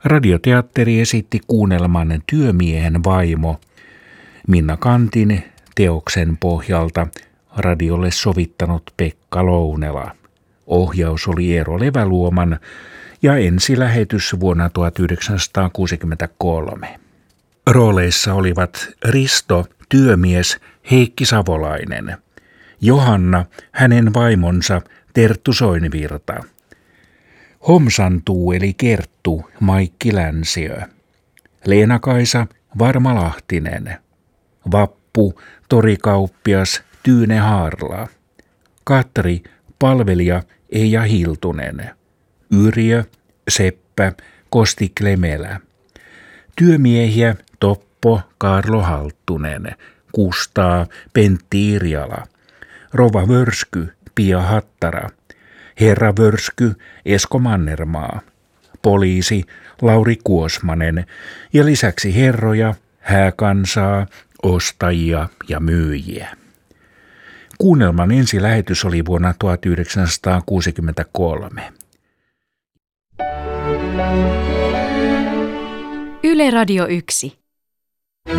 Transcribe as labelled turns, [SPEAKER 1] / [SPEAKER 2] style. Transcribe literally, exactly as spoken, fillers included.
[SPEAKER 1] Radioteatteri esitti kuunnelman Työmiehen vaimo Minna Kantin teoksen pohjalta radiolle sovittanut Pekka Lounela. Ohjaus oli Eero Leväluoman ja ensilähetys vuonna tuhatyhdeksänsataakuusikymmentäkolme. Rooleissa olivat Risto, työmies Heikki Savolainen, Johanna, hänen vaimonsa Terttu Soinvirta, Homsantuu eli Kerttu Maikki Länsiö, Leena-Kaisa Varma Lahtinen, Vappu torikauppias Tyyne Haarla, Katri palvelija Eija Hiltunen, Yrjö Seppä Kosti Klemelä, työmiehiä Toppo Kaarlo Halttunen, Kustaa Pentti Irjala, Rova Vörsky Pia Hattara, herra Vörsky Esko Mannermaa, poliisi Lauri Kuosmanen ja lisäksi herroja, hääkansaa, ostajia ja myyjiä. Kuunnelman ensilähetys oli vuonna tuhatyhdeksänsataakuusikymmentäkolme.
[SPEAKER 2] Yle Radio yksi.